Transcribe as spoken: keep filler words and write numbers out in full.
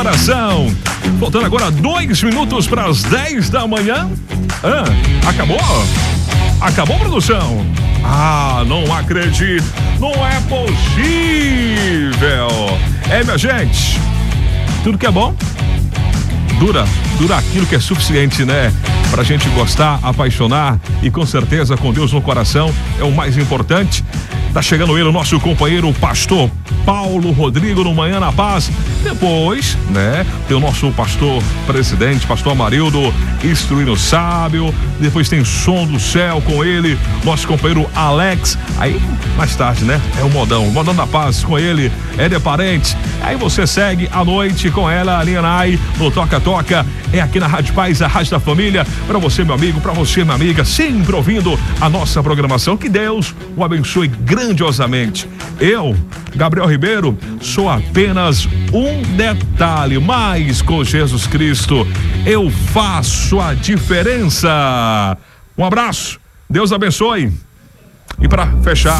Coração. Faltando agora dois minutos para as dez da manhã. Ah, acabou? Acabou, produção? Ah, não acredito. Não é possível. É, minha gente, tudo que é bom dura, dura aquilo que é suficiente, né? Pra gente gostar, apaixonar e com certeza com Deus no coração é o mais importante. Tá chegando ele, o nosso companheiro, o pastor Paulo Rodrigo, no Manhã na Paz. Depois, né, tem o nosso pastor presidente, pastor Amarildo, instruindo sábio. Depois tem Som do Céu com ele, nosso companheiro Alex. Aí, mais tarde, né, é o Modão, o Modão da Paz com ele, é de parente. Aí você segue à noite com ela, a Linha Nai, no Toca Toca. É aqui na Rádio Paz, a Rádio da Família. Pra você, meu amigo, pra você, minha amiga, sempre ouvindo a nossa programação. Que Deus o abençoe grandiosamente. Eu, Gabriel Ribeiro, sou apenas um detalhe, mas com Jesus Cristo eu faço a diferença. Um abraço, Deus abençoe. E para fechar,